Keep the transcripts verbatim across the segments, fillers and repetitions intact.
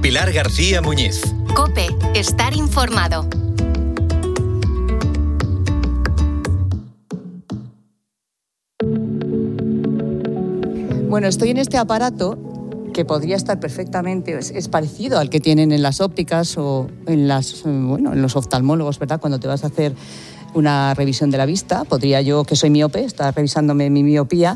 Pilar García Muñiz. COPE, estar informado. Bueno, estoy en este aparato que podría estar perfectamente, es, es parecido al que tienen en las ópticas o en las, bueno, en los oftalmólogos, ¿verdad? Cuando te vas a hacer una revisión de la vista, podría yo, que soy miope, estar revisándome mi miopía,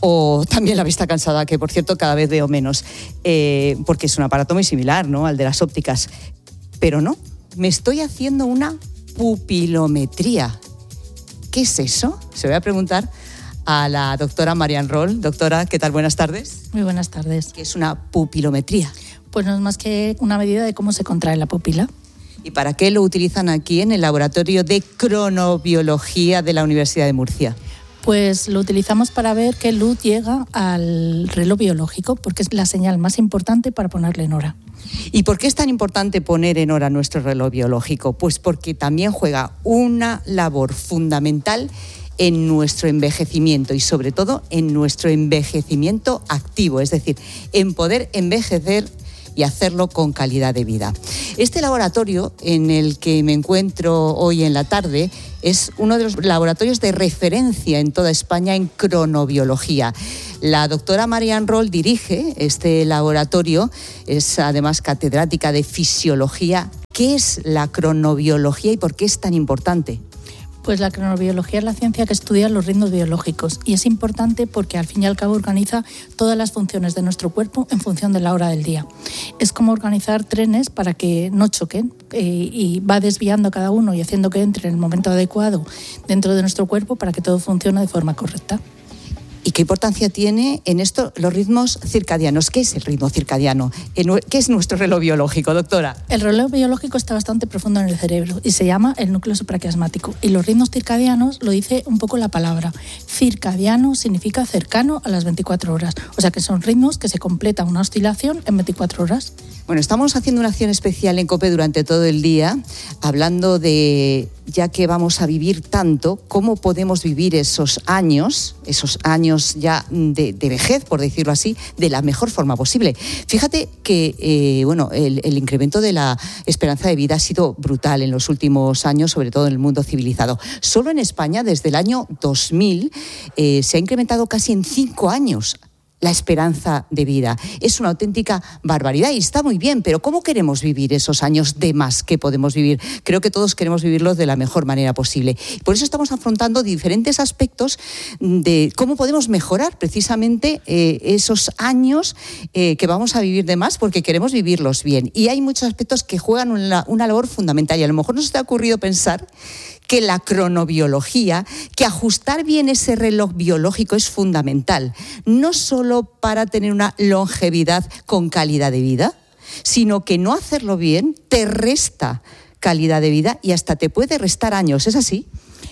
o también la vista cansada, que por cierto cada vez veo menos, eh, porque es un aparato muy similar, ¿no?, al de las ópticas. Pero no, me estoy haciendo una pupilometría. ¿Qué es eso? Se lo voy a preguntar a la doctora Marian Roll. Doctora, ¿qué tal? Buenas tardes. Muy buenas tardes. ¿Qué es una pupilometría? Pues no es más que una medida de cómo se contrae la pupila. ¿Y para qué lo utilizan aquí en el Laboratorio de Cronobiología de la Universidad de Murcia? Pues lo utilizamos para ver qué luz llega al reloj biológico, porque es la señal más importante para ponerle en hora. ¿Y por qué es tan importante poner en hora nuestro reloj biológico? Pues porque también juega una labor fundamental en nuestro envejecimiento y sobre todo en nuestro envejecimiento activo, es decir, en poder envejecer y hacerlo con calidad de vida. Este laboratorio en el que me encuentro hoy en la tarde es uno de los laboratorios de referencia en toda España en cronobiología. La doctora Marian Roll dirige este laboratorio, es además catedrática de fisiología. ¿Qué es la cronobiología y por qué es tan importante? Pues la cronobiología es la ciencia que estudia los ritmos biológicos y es importante porque al fin y al cabo organiza todas las funciones de nuestro cuerpo en función de la hora del día. Es como organizar trenes para que no choquen eh, y va desviando cada uno y haciendo que entre en el momento adecuado dentro de nuestro cuerpo para que todo funcione de forma correcta. ¿Y qué importancia tiene en esto los ritmos circadianos? ¿Qué es el ritmo circadiano? ¿Qué es nuestro reloj biológico, doctora? El reloj biológico está bastante profundo en el cerebro y se llama el núcleo supraquiasmático. Y los ritmos circadianos lo dice un poco la palabra. Circadiano significa cercano a las veinticuatro horas. O sea que son ritmos que se completa una oscilación en veinticuatro horas. Bueno, estamos haciendo una acción especial en COPE durante todo el día, hablando de, ya que vamos a vivir tanto, cómo podemos vivir esos años, esos años ya de, de vejez, por decirlo así, de la mejor forma posible. Fíjate que eh, bueno, el, el incremento de la esperanza de vida ha sido brutal en los últimos años, sobre todo en el mundo civilizado. Solo en España, desde el año dos mil, eh, se ha incrementado casi en cinco años la esperanza de vida. Es una auténtica barbaridad y está muy bien, pero ¿cómo queremos vivir esos años de más que podemos vivir? Creo que todos queremos vivirlos de la mejor manera posible. Por eso estamos afrontando diferentes aspectos de cómo podemos mejorar precisamente eh, esos años eh, que vamos a vivir de más, porque queremos vivirlos bien. Y hay muchos aspectos que juegan una, una labor fundamental y a lo mejor nos te ha ocurrido pensar que la cronobiología, que ajustar bien ese reloj biológico es fundamental, no solo para tener una longevidad con calidad de vida, sino que no hacerlo bien te resta calidad de vida y hasta te puede restar años. ¿Es así?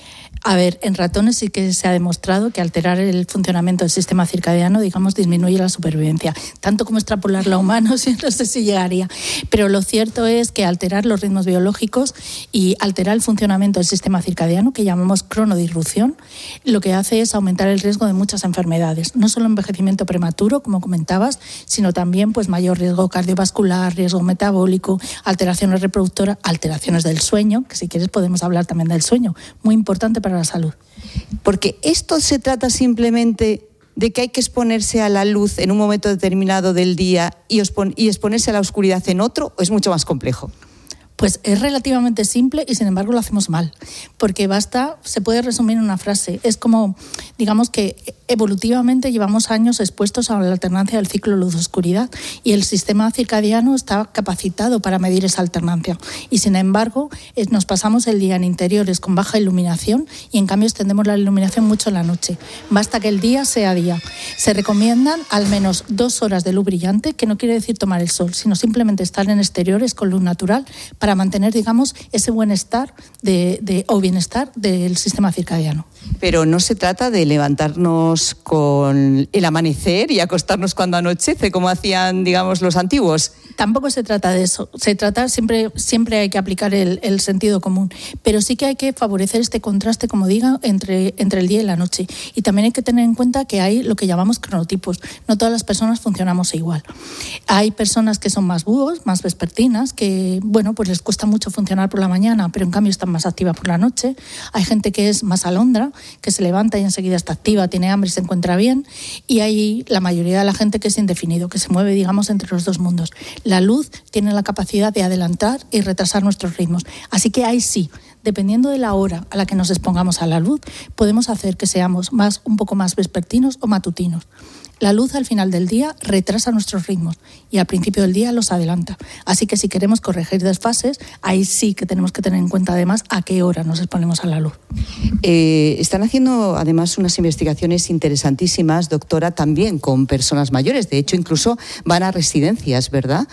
A ver, en ratones sí que se ha demostrado que alterar el funcionamiento del sistema circadiano, digamos, disminuye la supervivencia. Tanto como extrapolarlo a humanos, no sé si llegaría. Pero lo cierto es que alterar los ritmos biológicos y alterar el funcionamiento del sistema circadiano, que llamamos cronodisrupción, lo que hace es aumentar el riesgo de muchas enfermedades. No solo envejecimiento prematuro, como comentabas, sino también pues, mayor riesgo cardiovascular, riesgo metabólico, alteraciones reproductoras, alteraciones del sueño, que si quieres podemos hablar también del sueño, muy importante para la salud. Porque esto se trata simplemente de que hay que exponerse a la luz en un momento determinado del día y, expon- y exponerse a la oscuridad en otro, ¿o es mucho más complejo? Pues es relativamente simple y sin embargo lo hacemos mal, porque basta, se puede resumir en una frase, es como, digamos que evolutivamente llevamos años expuestos a la alternancia del ciclo luz-oscuridad y el sistema circadiano está capacitado para medir esa alternancia y sin embargo nos pasamos el día en interiores con baja iluminación y en cambio extendemos la iluminación mucho en la noche. Basta que el día sea día. Se recomiendan al menos dos horas de luz brillante, que no quiere decir tomar el sol, sino simplemente estar en exteriores con luz natural para mantener, digamos, ese bienestar de, de, o bienestar del sistema circadiano. Pero no se trata de levantarnos con el amanecer y acostarnos cuando anochece, como hacían, digamos, los antiguos. Tampoco se trata de eso. Se trata, siempre, siempre hay que aplicar el, el sentido común, pero sí que hay que favorecer este contraste, como diga, entre, entre el día y la noche. Y también hay que tener en cuenta que hay lo que llamamos cronotipos. No todas las personas funcionamos igual. Hay personas que son más búhos, más vespertinas, que, bueno, pues les cuesta mucho funcionar por la mañana, pero en cambio están más activas por la noche. Hay gente que es más alondra, que se levanta y enseguida está activa, tiene hambre y se encuentra bien. Y hay la mayoría de la gente que es indefinido, que se mueve, digamos, entre los dos mundos. La luz tiene la capacidad de adelantar y retrasar nuestros ritmos. Así que ahí sí, dependiendo de la hora a la que nos expongamos a la luz, podemos hacer que seamos más, un poco más vespertinos o matutinos. La luz al final del día retrasa nuestros ritmos y al principio del día los adelanta. Así que si queremos corregir desfases, ahí sí que tenemos que tener en cuenta además a qué hora nos exponemos a la luz. Eh, están haciendo además unas investigaciones interesantísimas, doctora, también con personas mayores. De hecho, incluso van a residencias, ¿verdad?,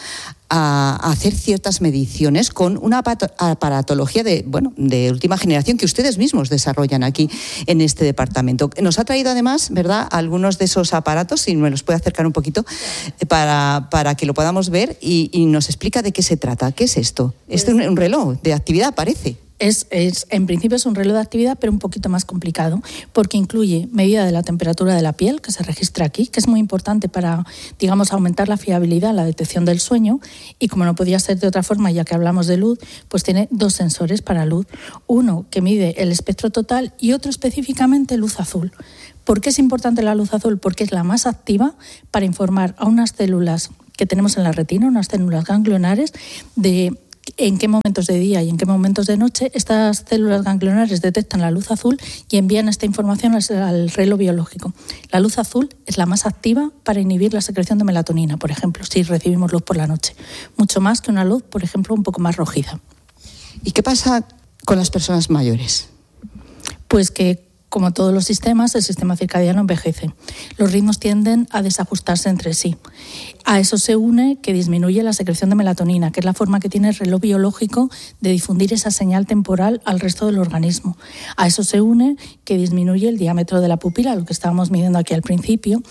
a hacer ciertas mediciones con una aparatología de, bueno, de última generación que ustedes mismos desarrollan aquí en este departamento. Nos ha traído además, ¿verdad?, algunos de esos aparatos, si me los puede acercar un poquito, para, para que lo podamos ver y, y nos explica de qué se trata. ¿Qué es esto? Pues, es un, un reloj de actividad, parece. Es, es, en principio es un reloj de actividad, pero un poquito más complicado, porque incluye medida de la temperatura de la piel, que se registra aquí, que es muy importante para, digamos, aumentar la fiabilidad, la detección del sueño, y como no podía ser de otra forma, ya que hablamos de luz, pues tiene dos sensores para luz. Uno que mide el espectro total y otro específicamente luz azul. ¿Por qué es importante la luz azul? Porque es la más activa para informar a unas células que tenemos en la retina, unas células ganglionares, de en qué momentos de día y en qué momentos de noche estas células ganglionares detectan la luz azul y envían esta información al reloj biológico. La luz azul es la más activa para inhibir la secreción de melatonina, por ejemplo, si recibimos luz por la noche. Mucho más que una luz, por ejemplo, un poco más rojiza. ¿Y qué pasa con las personas mayores? Pues que, como todos los sistemas, el sistema circadiano envejece. Los ritmos tienden a desajustarse entre sí. A eso se une que disminuye la secreción de melatonina, que es la forma que tiene el reloj biológico de difundir esa señal temporal al resto del organismo. A eso se une que disminuye el diámetro de la pupila, lo que estábamos midiendo aquí al principio.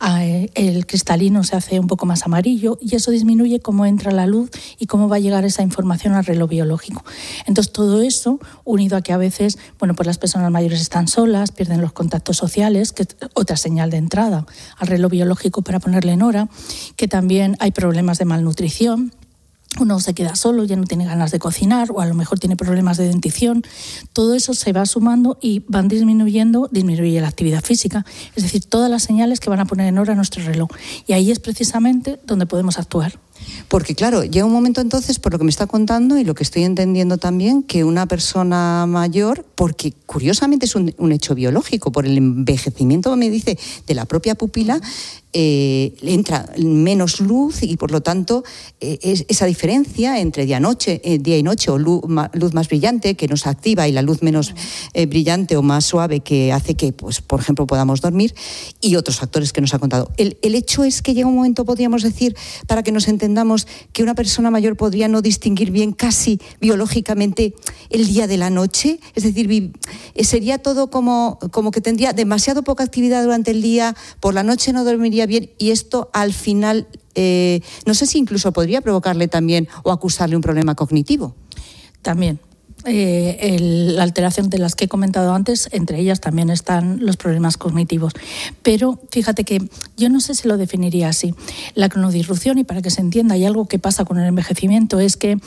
El cristalino se hace un poco más amarillo y eso disminuye cómo entra la luz y cómo va a llegar esa información al reloj biológico. Entonces todo eso, unido a que a veces, bueno, pues las personas mayores están solas, pierden los contactos sociales, que es otra señal de entrada al reloj biológico para ponerle en hora, que también hay problemas de malnutrición. Uno se queda solo, ya no tiene ganas de cocinar o a lo mejor tiene problemas de dentición. Todo eso se va sumando y van disminuyendo, disminuye la actividad física, es decir, todas las señales que van a poner en hora nuestro reloj. Y ahí es precisamente donde podemos actuar. Porque claro, llega un momento entonces, por lo que me está contando y lo que estoy entendiendo también, que una persona mayor, porque curiosamente es un, un hecho biológico, por el envejecimiento, me dice, de la propia pupila, eh, le entra menos luz y por lo tanto eh, es, esa diferencia entre día, noche, eh, día y noche o luz, ma, luz más brillante que nos activa y la luz menos eh, brillante o más suave que hace que, pues, por ejemplo, podamos dormir y otros factores que nos ha contado. El, el hecho es que llega un momento, podríamos decir, para que nos entendamos, que una persona mayor podría no distinguir bien casi biológicamente el día de la noche, es decir, sería todo como, como que tendría demasiado poca actividad durante el día, por la noche no dormiría bien y esto al final, eh, no sé si incluso podría provocarle también o acusarle un problema cognitivo. También. Eh, el, la alteración de las que he comentado antes, entre ellas también están los problemas cognitivos. Pero fíjate que yo no sé si lo definiría así. La cronodisrupción, y para que se entienda, hay algo que pasa con el envejecimiento, es que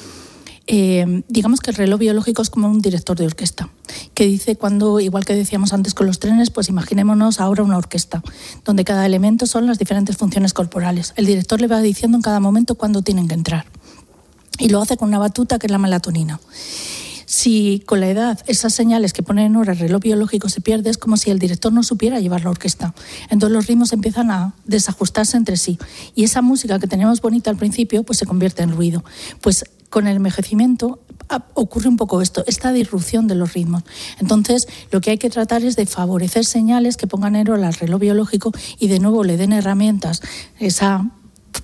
eh, digamos que el reloj biológico es como un director de orquesta, que dice cuando, igual que decíamos antes con los trenes, pues imaginémonos ahora una orquesta, donde cada elemento son las diferentes funciones corporales. El director le va diciendo en cada momento cuándo tienen que entrar. Y lo hace con una batuta que es la melatonina. Si con la edad esas señales que ponen en hora el reloj biológico se pierde, es como si el director no supiera llevar la orquesta. Entonces los ritmos empiezan a desajustarse entre sí. Y esa música que teníamos bonita al principio, pues se convierte en ruido. Pues con el envejecimiento ocurre un poco esto, esta disrupción de los ritmos. Entonces lo que hay que tratar es de favorecer señales que pongan en hora al reloj biológico y de nuevo le den herramientas, esa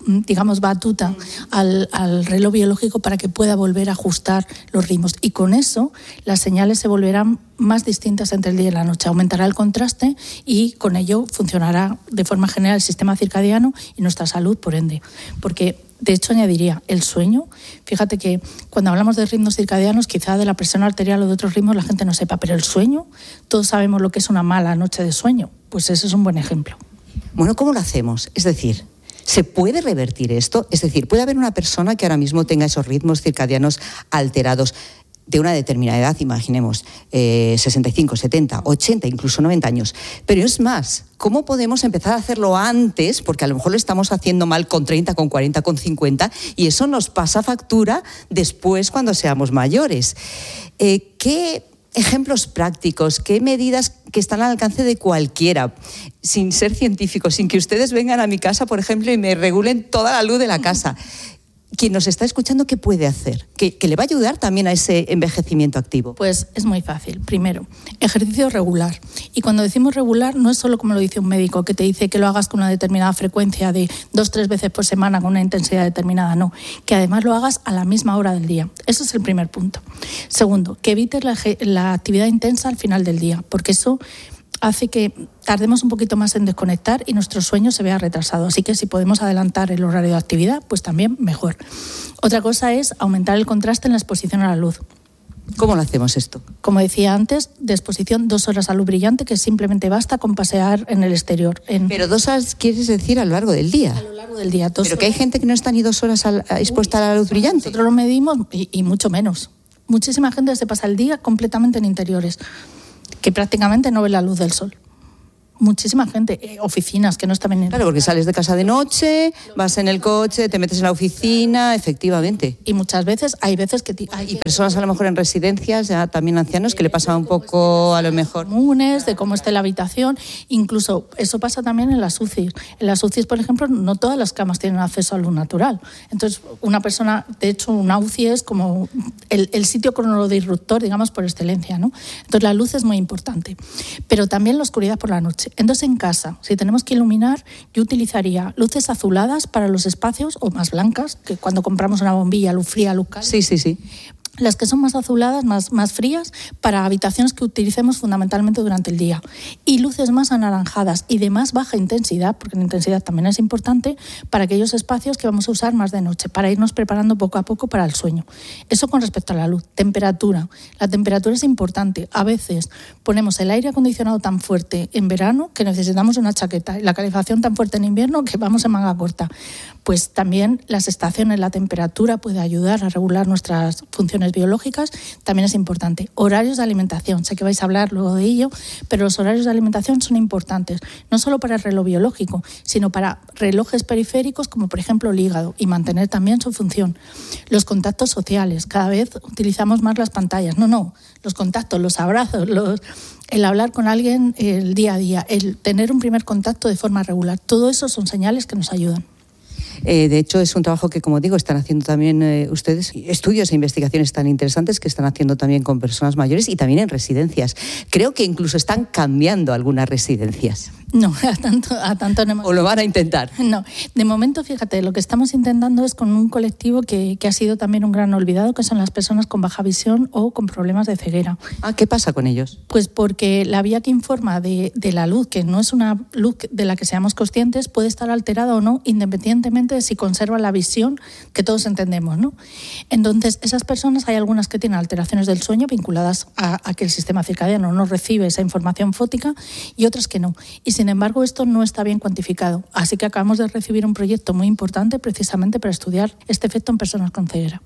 digamos, batuta al, al reloj biológico para que pueda volver a ajustar los ritmos. Y con eso las señales se volverán más distintas entre el día y la noche. Aumentará el contraste y con ello funcionará de forma general el sistema circadiano y nuestra salud, por ende. Porque, de hecho, añadiría el sueño. Fíjate que cuando hablamos de ritmos circadianos, quizá de la presión arterial o de otros ritmos la gente no sepa, pero el sueño, todos sabemos lo que es una mala noche de sueño. Pues ese es un buen ejemplo. Bueno, ¿cómo lo hacemos? Es decir, ¿se puede revertir esto? Es decir, ¿puede haber una persona que ahora mismo tenga esos ritmos circadianos alterados de una determinada edad, imaginemos, eh, sesenta y cinco, setenta, ochenta, incluso noventa años? Pero es más, ¿cómo podemos empezar a hacerlo antes? Porque a lo mejor lo estamos haciendo mal con treinta, con cuarenta, con cincuenta, y eso nos pasa factura después cuando seamos mayores. Eh, ¿Qué ejemplos prácticos, qué medidas que están al alcance de cualquiera, sin ser científicos, sin que ustedes vengan a mi casa, por ejemplo, y me regulen toda la luz de la casa? Quien nos está escuchando, ¿qué puede hacer? ¿Que, que le va a ayudar también a ese envejecimiento activo? Pues es muy fácil. Primero, ejercicio regular. Y cuando decimos regular, no es solo como lo dice un médico, que te dice que lo hagas con una determinada frecuencia de dos, tres veces por semana con una intensidad determinada, no. Que además lo hagas a la misma hora del día. Ese es el primer punto. Segundo, que evites la, la actividad intensa al final del día, porque eso hace que tardemos un poquito más en desconectar y nuestro sueño se vea retrasado. Así que si podemos adelantar el horario de actividad, pues también mejor. Otra cosa es aumentar el contraste en la exposición a la luz. ¿Cómo lo hacemos esto? Como decía antes, de exposición dos horas a luz brillante, que simplemente basta con pasear en el exterior. En... Pero dos horas quieres decir a lo largo del día. A lo largo del día. Dos Pero que hay horas... gente que no está ni dos horas al, expuesta Uy, a la luz brillante. Nosotros lo medimos y, y mucho menos. Muchísima gente se pasa el día completamente en interiores, que prácticamente no ve la luz del sol. Muchísima gente, eh, oficinas que no están en... Claro, porque sales de casa de noche, vas en el coche, te metes en la oficina, efectivamente. Y muchas veces, hay veces que... Hay y personas a lo mejor en residencias, ya también ancianos, que le pasa un poco a lo mejor... Comunes, de cómo esté la habitación, incluso eso pasa también en las U C I. En las U C I, por ejemplo, no todas las camas tienen acceso a luz natural. Entonces, una persona, de hecho, una U C I es como el, el sitio cronodisruptor, digamos, por excelencia, ¿no? Entonces, la luz es muy importante. Pero también la oscuridad por la noche. Entonces, en casa, si tenemos que iluminar, yo utilizaría luces azuladas para los espacios, o más blancas, que cuando compramos una bombilla, luz fría, luz cálida. Sí, sí, sí. Las que son más azuladas, más, más frías, para habitaciones que utilicemos fundamentalmente durante el día. Y luces más anaranjadas y de más baja intensidad, porque la intensidad también es importante, para aquellos espacios que vamos a usar más de noche, para irnos preparando poco a poco para el sueño. Eso con respecto a la luz. Temperatura. La temperatura es importante. A veces ponemos el aire acondicionado tan fuerte en verano que necesitamos una chaqueta, y la calefacción tan fuerte en invierno que vamos en manga corta. Pues también las estaciones, la temperatura puede ayudar a regular nuestras funciones biológicas, también es importante. Horarios de alimentación, sé que vais a hablar luego de ello, pero los horarios de alimentación son importantes, no solo para el reloj biológico, sino para relojes periféricos como por ejemplo el hígado, y mantener también su función. Los contactos sociales, cada vez utilizamos más las pantallas, no, no, los contactos, los abrazos, los... el hablar con alguien el día a día, el tener un primer contacto de forma regular, todo eso son señales que nos ayudan. Eh, de hecho, es un trabajo que, como digo, están haciendo también eh, ustedes, estudios e investigaciones tan interesantes que están haciendo también con personas mayores y también en residencias. Creo que incluso están cambiando algunas residencias. No, a tanto, a tanto no hemos... ¿O lo van a intentar? No, de momento, fíjate, lo que estamos intentando es con un colectivo que, que ha sido también un gran olvidado, que son las personas con baja visión o con problemas de ceguera. Ah, ¿qué pasa con ellos? Pues porque la vía que informa de, de la luz, que no es una luz de la que seamos conscientes, puede estar alterada o no, independientemente de si conserva la visión que todos entendemos, ¿no? Entonces, esas personas, hay algunas que tienen alteraciones del sueño vinculadas a, a que el sistema circadiano no recibe esa información fótica, y otras que no. Y sin embargo, esto no está bien cuantificado. Así que acabamos de recibir un proyecto muy importante precisamente para estudiar este efecto en personas con ceguera.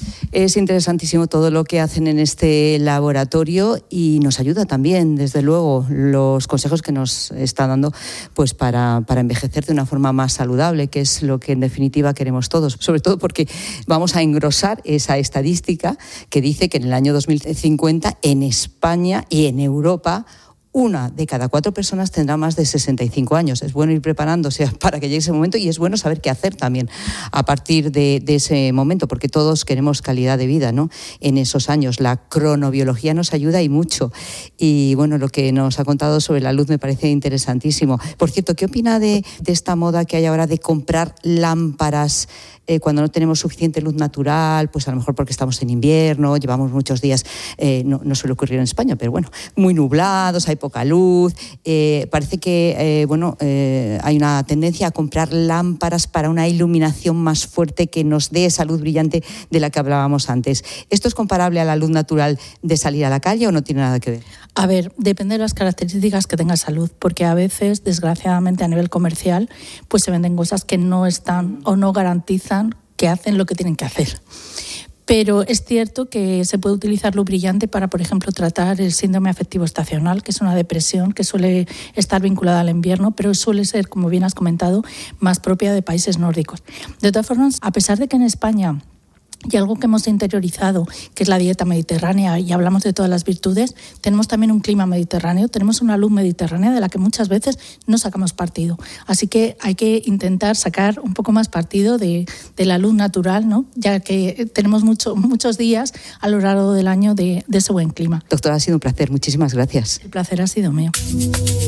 Es interesantísimo todo lo que hacen en este laboratorio y nos ayuda también, desde luego, los consejos que nos está dando pues para, para envejecer de una forma más saludable, que es lo que en definitiva queremos todos, sobre todo porque vamos a engrosar esa estadística que dice que en el año dos mil cincuenta en España y en Europa una de cada cuatro personas tendrá más de sesenta y cinco años. Es bueno ir preparándose para que llegue ese momento y es bueno saber qué hacer también a partir de, de ese momento, porque todos queremos calidad de vida, ¿no? En esos años. La cronobiología nos ayuda y mucho. Y bueno, lo que nos ha contado sobre la luz me parece interesantísimo. Por cierto, ¿qué opina de, de esta moda que hay ahora de comprar lámparas eh, cuando no tenemos suficiente luz natural? Pues a lo mejor porque estamos en invierno, llevamos muchos días, eh, no, no suele ocurrir en España, pero bueno, muy nublados, hay poca luz. Eh, parece que eh, bueno, eh, hay una tendencia a comprar lámparas para una iluminación más fuerte que nos dé esa luz brillante de la que hablábamos antes. ¿Esto es comparable a la luz natural de salir a la calle o no tiene nada que ver? A ver, depende de las características que tenga esa luz, porque a veces, desgraciadamente, a nivel comercial, pues se venden cosas que no están o no garantizan que hacen lo que tienen que hacer. Pero es cierto que se puede utilizar luz brillante para, por ejemplo, tratar el síndrome afectivo estacional, que es una depresión que suele estar vinculada al invierno, pero suele ser, como bien has comentado, más propia de países nórdicos. De todas formas, a pesar de que en España y algo que hemos interiorizado, que es la dieta mediterránea, y hablamos de todas las virtudes, tenemos también un clima mediterráneo, tenemos una luz mediterránea de la que muchas veces no sacamos partido. Así que hay que intentar sacar un poco más partido de, de la luz natural, ¿no? Ya que tenemos mucho, muchos días a lo largo del año de, de ese buen clima. Doctora, ha sido un placer. Muchísimas gracias. El placer ha sido mío.